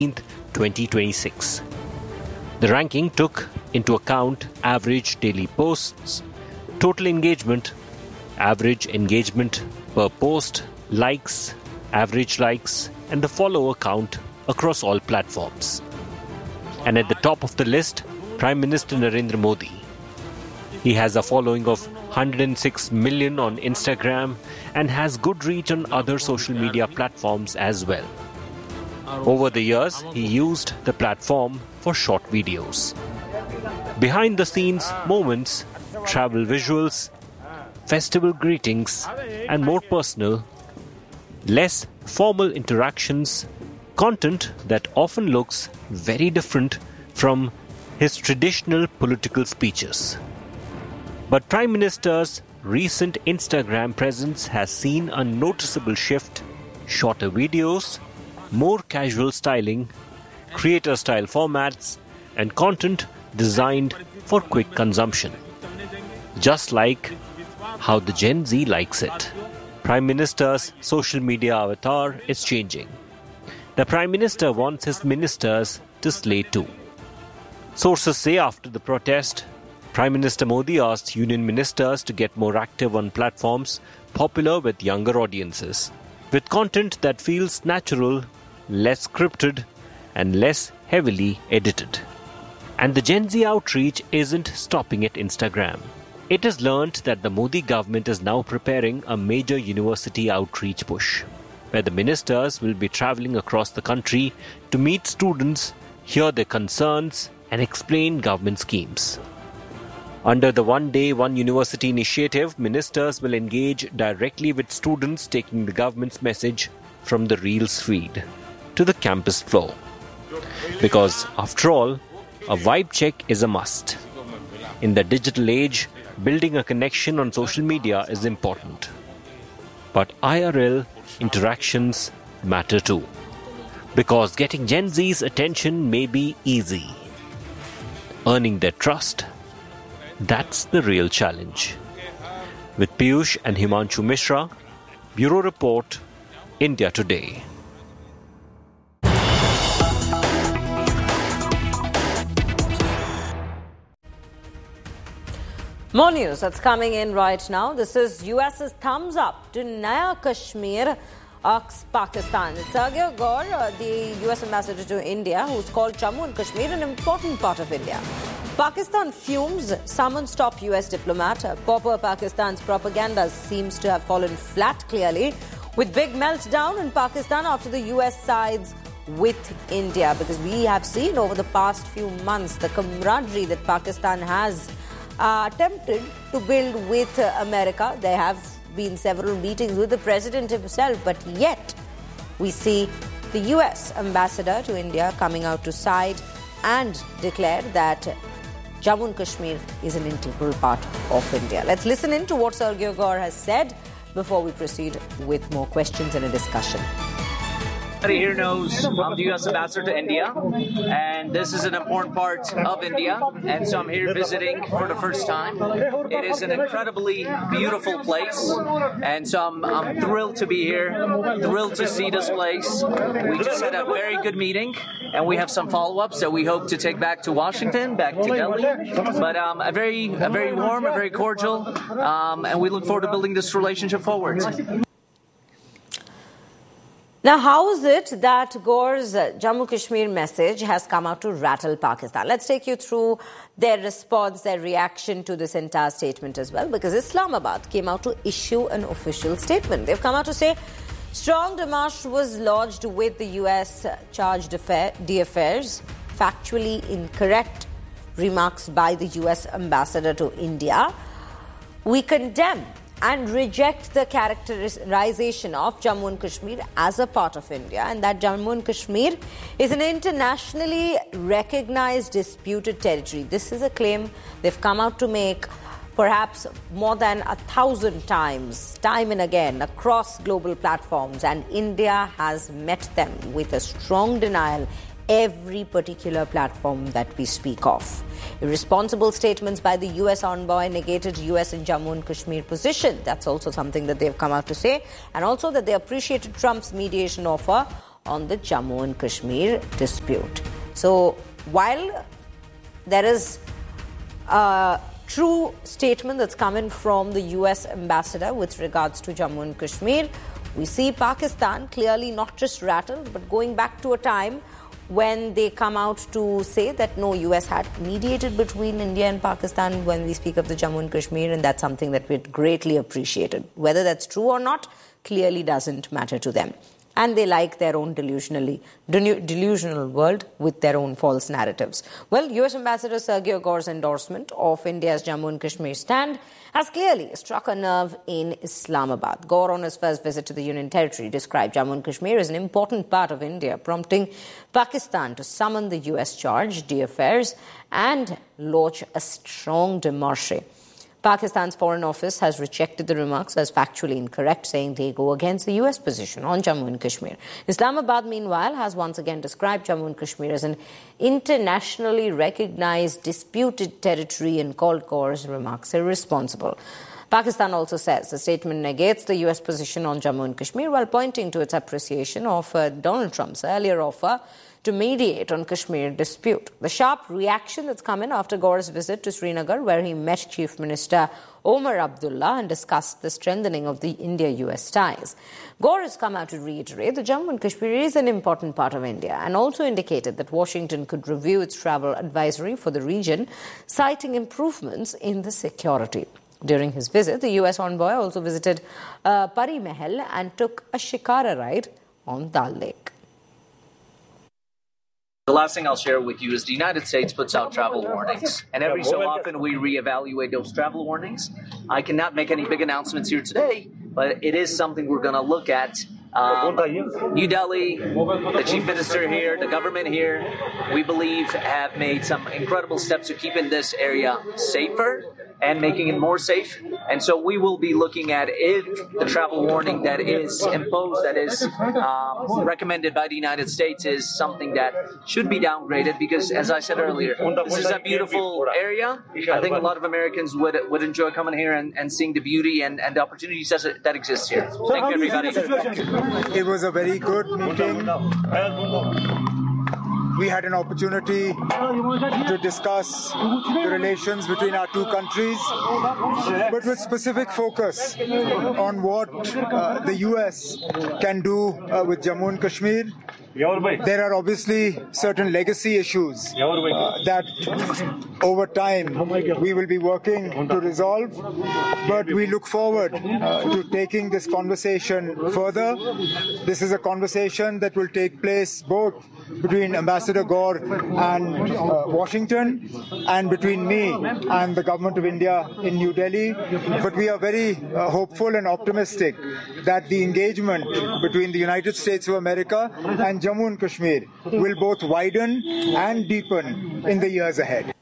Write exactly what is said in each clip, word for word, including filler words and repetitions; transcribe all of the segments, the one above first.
twenty twenty-six. The ranking took into account average daily posts, total engagement, average engagement per post, likes, average likes, and the follower count across all platforms. And at the top of the list, Prime Minister Narendra Modi. He has a following of one hundred six million on Instagram and has good reach on other social media platforms as well. Over the years, he used the platform for short videos. Behind the scenes moments, travel visuals, festival greetings, and more personal, less formal interactions, content that often looks very different from his traditional political speeches. But Prime Minister's recent Instagram presence has seen a noticeable shift: shorter videos, more casual styling, creator-style formats, and content designed for quick consumption. Just like how the Gen Z likes it. Prime Minister's social media avatar is changing. The Prime Minister wants his ministers to slay too. Sources say after the protest, Prime Minister Modi asked union ministers to get more active on platforms popular with younger audiences, with content that feels natural, less scripted, and less heavily edited. And the Gen Z outreach isn't stopping at Instagram. It has learnt that the Modi government is now preparing a major university outreach push, where the ministers will be travelling across the country to meet students, hear their concerns, and explain government schemes. Under the One Day, One University initiative, ministers will engage directly with students, taking the government's message from the Reels feed to the campus floor. Because, after all, a vibe check is a must. In the digital age, building a connection on social media is important. But I R L interactions matter too. Because getting Gen Z's attention may be easy. Earning their trust, that's the real challenge. With Piyush and Himanshu Mishra, Bureau Report, India Today. More news that's coming in right now. This is U S's thumbs up to Naya Kashmir asks Pakistan. It's Sergio Gore, uh, the U S ambassador to India, who's called Jammu and Kashmir an important part of India. Pakistan fumes, summons top U S diplomat. Pauper Pakistan's propaganda seems to have fallen flat clearly, with big meltdown in Pakistan after the U S sides with India. Because we have seen over the past few months the camaraderie that Pakistan has uh, attempted to build with uh, America. There have been several meetings with the president himself, but yet we see the U S ambassador to India coming out to side and declare that Jammu and Kashmir is an integral part of India. Let's listen in to what Sergio Gore has said before we proceed with more questions and a discussion. Everybody here knows I'm the U S ambassador to India, and this is an important part of India, and so I'm here visiting for the first time. It is an incredibly beautiful place, and so I'm, I'm thrilled to be here, thrilled to see this place. We just had a very good meeting, and we have some follow-ups that we hope to take back to Washington, back to Delhi. But um, a very, a very warm, a very cordial, um, and we look forward to building this relationship forward. Now, how is it that Gore's Jammu Kashmir message has come out to rattle Pakistan? Let's take you through their response, their reaction to this entire statement as well, because Islamabad came out to issue an official statement. They've come out to say strong démarche was lodged with the U S charged d'affaires, factually incorrect remarks by the U S ambassador to India. We condemn and reject the characterization of Jammu and Kashmir as a part of India, and that Jammu and Kashmir is an internationally recognized disputed territory. This is a claim they've come out to make perhaps more than a thousand times, time and again, across global platforms, and India has met them with a strong denial every particular platform that we speak of. Irresponsible statements by the U S envoy negated U S and Jammu and Kashmir position. That's also something that they've come out to say. And also that they appreciated Trump's mediation offer on the Jammu and Kashmir dispute. So while there is a true statement that's coming from the U S ambassador with regards to Jammu and Kashmir, we see Pakistan clearly not just rattled, but going back to a time when they come out to say that no, U S had mediated between India and Pakistan when we speak of the Jammu and Kashmir, and that's something that we'd greatly appreciated. Whether that's true or not clearly doesn't matter to them. And they like their own delusionally, delusional world with their own false narratives. Well, U S Ambassador Sergio Gore's endorsement of India's Jammu and Kashmir stand has clearly struck a nerve in Islamabad. Gore, on his first visit to the Union Territory, described Jammu and Kashmir as an important part of India, prompting Pakistan to summon the U S charge d'affaires and launch a strong démarche. Pakistan's Foreign Office has rejected the remarks as factually incorrect, saying they go against the U S position on Jammu and Kashmir. Islamabad, meanwhile, has once again described Jammu and Kashmir as an internationally recognized disputed territory and called Gore's remarks irresponsible. Pakistan also says the statement negates the U S position on Jammu and Kashmir while pointing to its appreciation of uh, Donald Trump's earlier offer to mediate on Kashmir dispute. The sharp reaction that's come in after Gore's visit to Srinagar, where he met Chief Minister Omar Abdullah and discussed the strengthening of the India-U S ties. Gore has come out to reiterate that Jammu and Kashmir is an important part of India and also indicated that Washington could review its travel advisory for the region, citing improvements in the security. During his visit, the U S envoy also visited uh, Pari Mahal and took a shikara ride on Dal Lake. The last thing I'll share with you is the United States puts out travel warnings, and every so often we reevaluate those travel warnings. I cannot make any big announcements here today, but it is something we're going to look at. Um, New Delhi, the Chief Minister here, the government here, we believe have made some incredible steps to keeping this area safer and making it more safe. And so we will be looking at if the travel warning that is imposed, that is um, recommended by the United States, is something that should be downgraded, because, as I said earlier, this is a beautiful area. I think a lot of Americans would would enjoy coming here and, and seeing the beauty and, and the opportunities that, that exist here. Thank you, everybody. It was a very good meeting. We had an opportunity to discuss the relations between our two countries, but with specific focus on what uh, the U S can do uh, with Jammu and Kashmir. There are obviously certain legacy issues uh, that over time we will be working to resolve, but we look forward uh, to taking this conversation further. This is a conversation that will take place both between Ambassador Gore and uh, Washington, and between me and the Government of India in New Delhi. But we are very uh, hopeful and optimistic that the engagement between the United States of America and Jammu and Kashmir will both widen and deepen in the years ahead.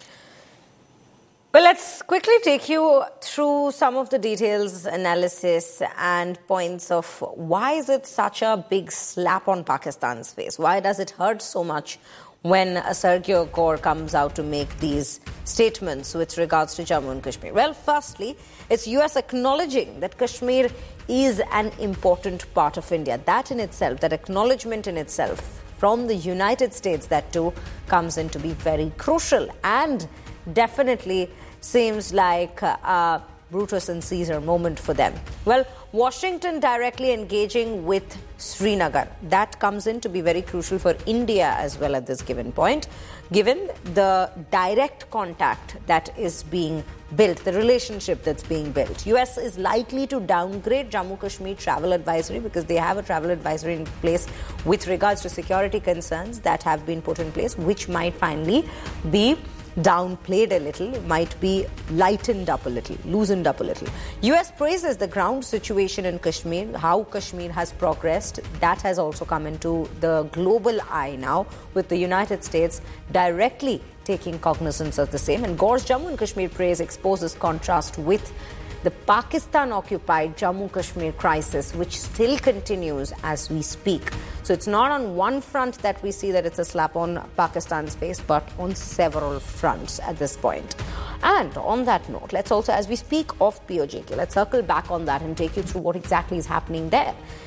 Well, let's quickly take you through some of the details, analysis and points of why is it such a big slap on Pakistan's face? Why does it hurt so much when Sergio Gore comes out to make these statements with regards to Jammu and Kashmir? Well, firstly, it's U S acknowledging that Kashmir is an important part of India. That in itself, that acknowledgement in itself from the United States, that too comes in to be very crucial and definitely seems like a Brutus and Caesar moment for them. Well, Washington directly engaging with Srinagar, that comes in to be very crucial for India as well at this given point, given the direct contact that is being built, the relationship that's being built. U S is likely to downgrade Jammu Kashmir travel advisory because they have a travel advisory in place with regards to security concerns that have been put in place, which might finally be downplayed a little, might be lightened up a little, loosened up a little. U S praises the ground situation in Kashmir, how Kashmir has progressed. That has also come into the global eye now, with the United States directly taking cognizance of the same. And Gore's Jammu and Kashmir praise exposes contrast with the Pakistan-occupied Jammu Kashmir crisis, which still continues as we speak. So it's not on one front that we see that it's a slap on Pakistan's face, but on several fronts at this point. And on that note, let's also, as we speak of P O J K, let's circle back on that and take you through what exactly is happening there.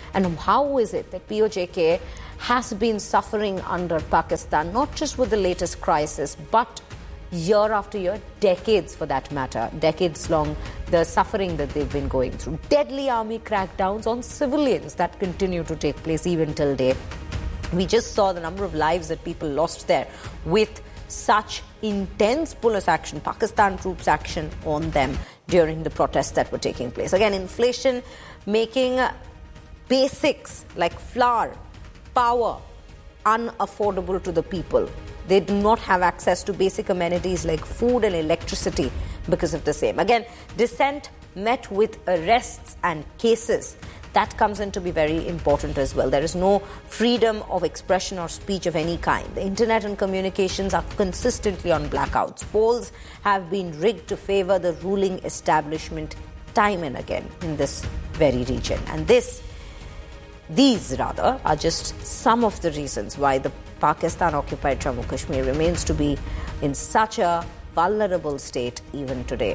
And how is it that P O J K has been suffering under Pakistan, not just with the latest crisis, but year after year, decades for that matter, decades long, the suffering that they've been going through. Deadly army crackdowns on civilians that continue to take place even till date. We just saw the number of lives that people lost there with such intense police action, Pakistan troops action on them during the protests that were taking place. Again, inflation making basics like flour, power, unaffordable to the people. They do not have access to basic amenities like food and electricity because of the same. Again, dissent met with arrests and cases. That comes in to be very important as well. There is no freedom of expression or speech of any kind. The internet and communications are consistently on blackouts. Polls have been rigged to favour the ruling establishment time and again in this very region. And this, these rather, are just some of the reasons why the Pakistan-occupied Jammu Kashmir remains to be in such a vulnerable state even today.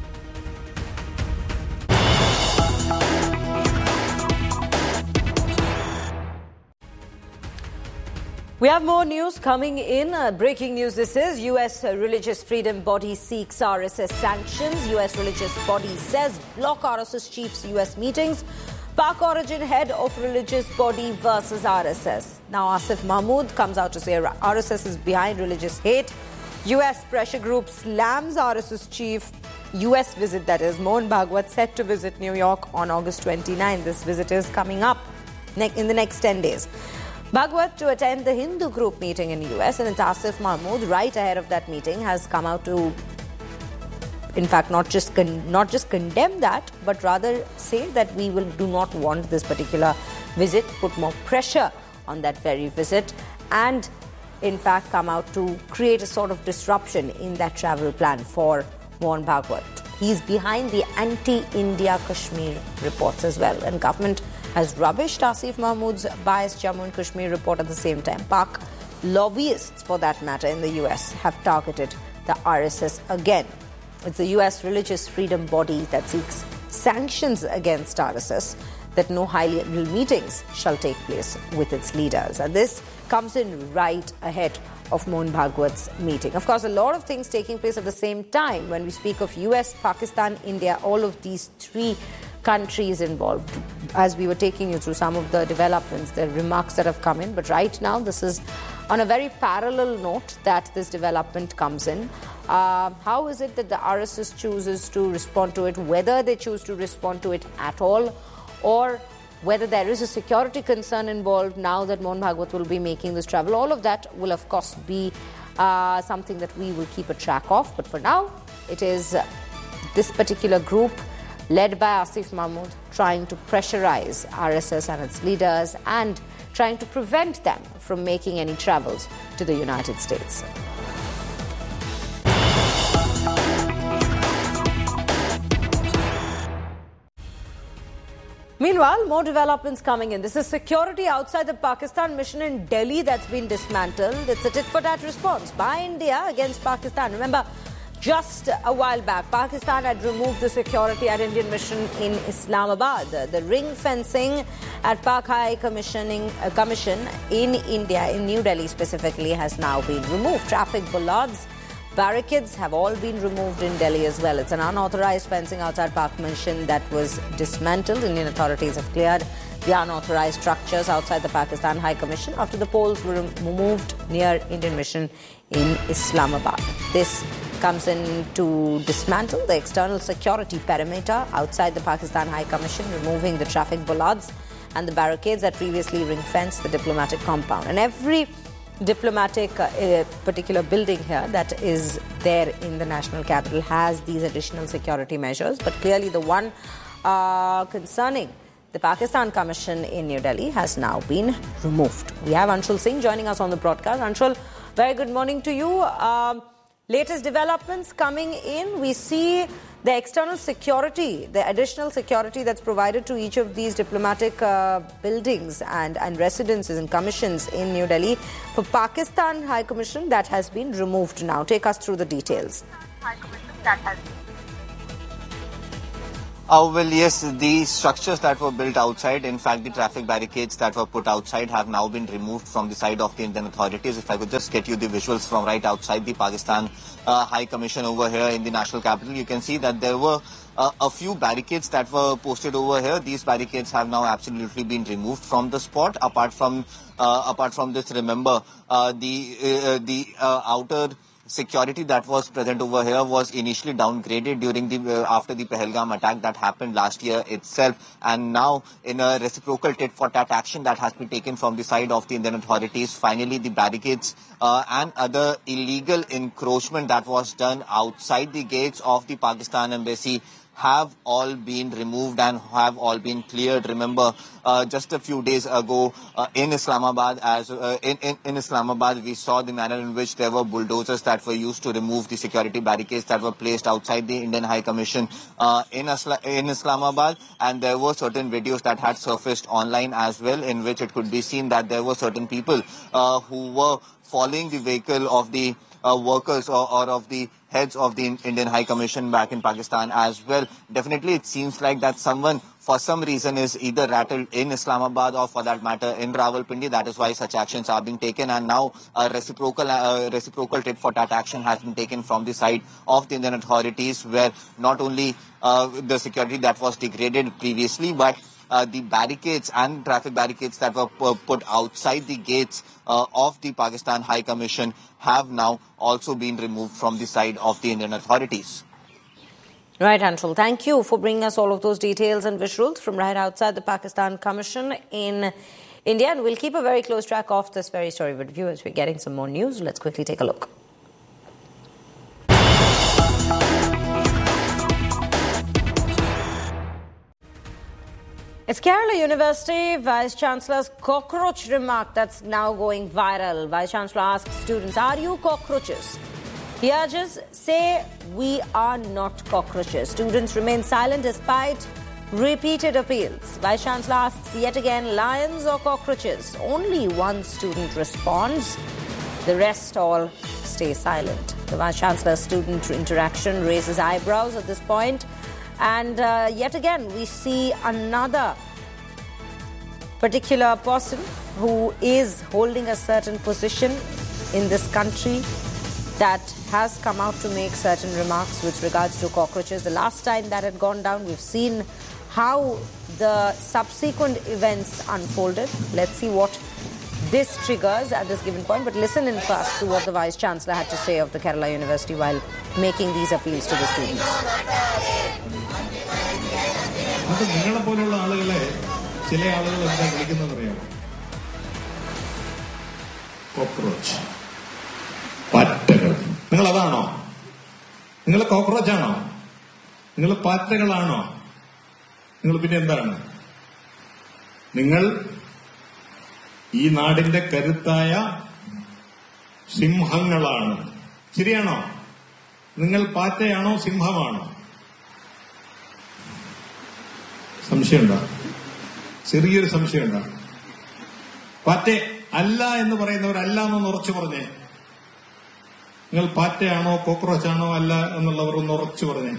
We have more news coming in. Uh, breaking news this is. U S religious freedom body seeks R S S sanctions. U S religious body says block R S S chief's U S meetings. Pak origin head of religious body versus R S S. Now Asif Mahmood comes out to say R S S is behind religious hate. U S pressure group slams R S S chief. U S visit, that is. Mohan Bhagwat set to visit New York on August twenty-ninth. This visit is coming up in the next ten days. Bhagwat to attend the Hindu group meeting in U S, and it's Asif Mahmood right ahead of that meeting has come out to, in fact, not just con- not just condemn that, but rather say that we will do not want this particular visit, put more pressure on that very visit, and in fact come out to create a sort of disruption in that travel plan for Mohan Bhagwat. He's behind the anti-India Kashmir reports as well, and government has rubbished Asif Mahmood's biased Jammu and Kashmir report at the same time. Pak lobbyists, for that matter, in the U S have targeted the R S S again. It's the U S religious freedom body that seeks sanctions against R S S, that no high-level meetings shall take place with its leaders. And this comes in right ahead of Mohan Bhagwat's meeting. Of course, a lot of things taking place at the same time when we speak of U S, Pakistan, India, all of these three countries involved. As we were taking you through some of the developments, the remarks that have come in, but right now this is on a very parallel note that this development comes in. Uh, how is it that the R S S chooses to respond to it, whether they choose to respond to it at all, or whether there is a security concern involved now that Mohan Bhagwat will be making this travel? All of that will, of course, be uh, something that we will keep a track of. But for now, it is uh, this particular group led by Asif Mahmood trying to pressurize R S S and its leaders and trying to prevent them from making any travels to the United States. Meanwhile, more developments coming in. This is security outside the Pakistan mission in Delhi that's been dismantled. It's a tit-for-tat response by India against Pakistan. Remember, just a while back, Pakistan had removed the security at Indian mission in Islamabad. The, the ring fencing at Pak High Commissioning, uh, Commission in India, in New Delhi specifically, has now been removed. Traffic bollards, barricades have all been removed in Delhi as well. It's an unauthorized fencing outside Pak Mission that was dismantled. Indian authorities have cleared the unauthorized structures outside the Pakistan High Commission after the poles were removed near Indian mission in Islamabad. This comes in to dismantle the external security perimeter outside the Pakistan High Commission, removing the traffic bollards and the barricades that previously ring-fenced the diplomatic compound. And every diplomatic uh, particular building here that is there in the national capital has these additional security measures. But clearly the one uh, concerning the Pakistan Commission in New Delhi has now been removed. We have Anshul Singh joining us on the broadcast. Anshul, very good morning to you. Um, latest developments coming in. We see the external security, the additional security that's provided to each of these diplomatic uh, buildings and, and residences and commissions in New Delhi. For Pakistan High Commission, that has been removed now. Take us through the details. High Commission, that has been Uh, well, yes, the structures that were built outside, in fact, the traffic barricades that were put outside have now been removed from the side of the Indian authorities. If I could just get you the visuals from right outside the Pakistan uh, High Commission over here in the national capital, you can see that there were uh, a few barricades that were posted over here. These barricades have now absolutely been removed from the spot. Apart from uh, apart from this, remember, uh, the uh, the uh, outer security that was present over here was initially downgraded during the uh, after the Pahalgam attack that happened last year itself, and now in a reciprocal tit for tat action that has been taken from the side of the Indian authorities, finally the barricades uh, and other illegal encroachment that was done outside the gates of the Pakistan embassy have all been removed and have all been cleared. Remember, uh, just a few days ago uh, in Islamabad, as uh, in, in, in Islamabad, we saw the manner in which there were bulldozers that were used to remove the security barricades that were placed outside the Indian High Commission uh, in, Asla- in Islamabad, and there were certain videos that had surfaced online as well, in which it could be seen that there were certain people uh, who were following the vehicle of the uh, workers or, or of the heads of the Indian High Commission back in Pakistan as well. Definitely, it seems like that someone, for some reason, is either rattled in Islamabad or, for that matter, in Rawalpindi. That is why such actions are being taken, and now a reciprocal, uh, reciprocal tit for tat action has been taken from the side of the Indian authorities, where not only uh, the security that was degraded previously, but Uh, the barricades and traffic barricades that were p- put outside the gates uh, of the Pakistan High Commission have now also been removed from the side of the Indian authorities. Right, Anshul. Thank you for bringing us all of those details and visuals from right outside the Pakistan Commission in India. And we'll keep a very close track of this very story. But viewers, we're getting some more news. Let's quickly take a look. It's Kerala University Vice-Chancellor's cockroach remark that's now going viral. Vice-Chancellor asks students, are you cockroaches? He urges, say we are not cockroaches. Students remain silent despite repeated appeals. Vice-Chancellor asks yet again, lions or cockroaches? Only one student responds. The rest all stay silent. The Vice-Chancellor's student interaction raises eyebrows at this point. And uh, yet again, we see another particular person who is holding a certain position in this country that has come out to make certain remarks with regards to cockroaches. The last time that had gone down, we've seen how the subsequent events unfolded. Let's see what this triggers at this given point. But listen in first to what the Vice-Chancellor had to say of the Kerala University while making these appeals to the students. Cockroach. Pattagal. നിങ്ങൾ അതാണോ? നിങ്ങൾ cockroach ആണോ? നിങ്ങൾ പാറ്റകളാണോ? നിങ്ങൾ പിന്നെ എന്താണ്? നിങ്ങൾ ഈ നാടിന്റെ കരുത്തായ സിംഹങ്ങളാണ്. ശരിയാണോ? നിങ്ങൾ പാറ്റയാണോ സിംഹമാണോ? സംശയമുണ്ടോ? ചെറിയൊരു സംശയമുണ്ടോ? പാറ്റ അല്ല എന്ന് പറയുന്നവരല്ല എന്നൊന്ന് ഉറച്ചു പറഞ്ഞേ. നിങ്ങൾ പാറ്റയാണോ കോക്രോച്ചാണോ അല്ല എന്നുള്ളവർ ഒന്ന് ഉറച്ചു പറഞ്ഞേ.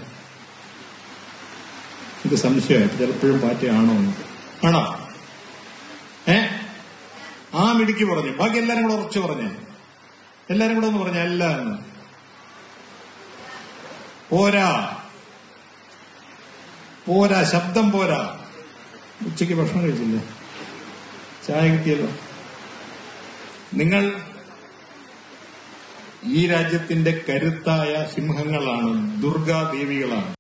ഇത് സംശയമായിട്ട് ചിലപ്പോഴും പാറ്റയാണോ എന്ന്. ആണോ? ഏ ആ മിടുക്കി പറഞ്ഞു. ബാക്കി എല്ലാരും കൂടെ ഉറച്ചു പറഞ്ഞേ. എല്ലാരും കൂടെ ഒന്ന് പറഞ്ഞേ അല്ല എന്ന്. പോരാ പോരാ ശബ്ദം പോരാ. ഉച്ചയ്ക്ക് ഭക്ഷണം കഴിച്ചില്ലേ? ചായ കിട്ടിയല്ലോ. നിങ്ങൾ ഈ രാജ്യത്തിന്റെ കരുത്തായ സിംഹങ്ങളാണ്, ദുർഗാദേവികളാണ്.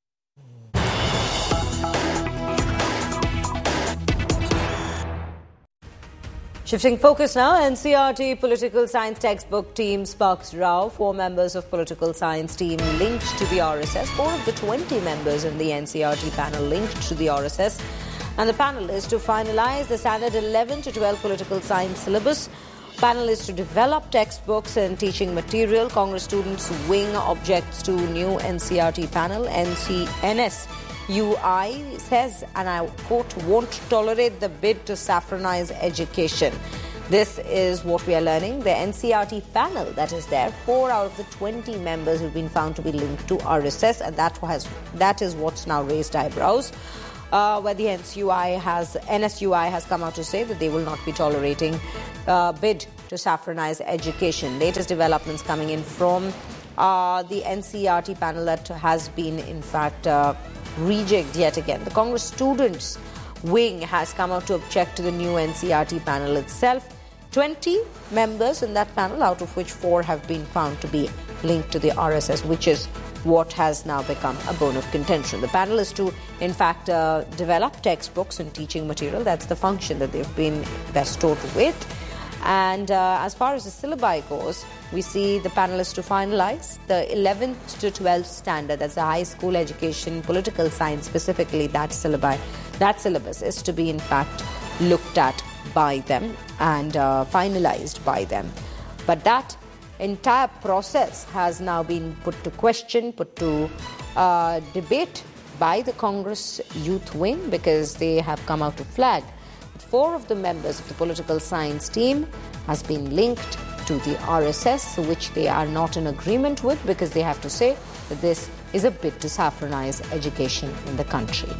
Shifting focus now, N C R T political science textbook team sparks row. Four members of political science team linked to the R S S. Four of the twenty members in the N C R T panel linked to the R S S. And the panel is to finalize the standard eleven to twelve political science syllabus. Panel is to develop textbooks and teaching material. Congress students wing objects to new N C R T panel. N C N S U I says, and I quote, won't tolerate the bid to saffronize education. This is what we are learning. The N C R T panel that is there, four out of the twenty members have been found to be linked to R S S, and that has that is what's now raised eyebrows. Uh, where the N S U I has N S U I has come out to say that they will not be tolerating uh, bid to saffronize education. Latest developments coming in from uh, the N C R T panel that has been, in fact, uh, rejigged yet again. The Congress Students Wing has come out to object to the new N C R T panel itself. twenty members in that panel, out of which four have been found to be linked to the R S S, which is what has now become a bone of contention. The panel is to, in fact, uh, develop textbooks and teaching material. That's the function that they've been bestowed with. And uh, as far as the syllabi goes, we see the panel is to finalize the eleventh to twelfth standard. That's the high school education, political science specifically. That syllabi, that syllabus is to be, in fact, looked at by them and uh, finalized by them. But that entire process has now been put to question, put to uh, debate by the Congress Youth Wing, because they have come out to flag that four of the members of the political science team has been linked to the R S S, which they are not in agreement with, because they have to say that this is a bid to saffronize education in the country.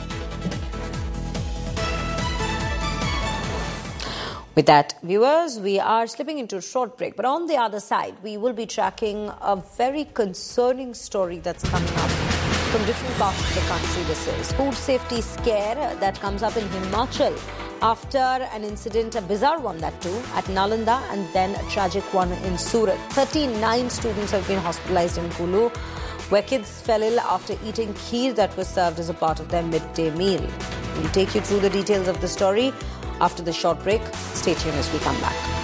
With that, viewers, we are slipping into a short break. But on the other side, we will be tracking a very concerning story that's coming up from different parts of the country. This is food safety scare that comes up in Himachal after an incident, a bizarre one that too, at Nalanda, and then a tragic one in Surat. thirty-nine students have been hospitalized in Kulu, where kids fell ill after eating kheer that was served as a part of their midday meal. We'll take you through the details of the story after the short break. Stay tuned as we come back.